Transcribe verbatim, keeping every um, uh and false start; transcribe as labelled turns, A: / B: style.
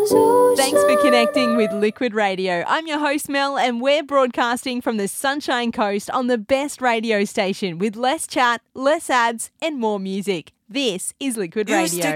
A: Thanks for connecting with Liquid Radio. I'm your host, Mel, and we're broadcasting from the Sunshine Coast on the best radio station with less chat, less ads, and more music. This is Liquid Radio.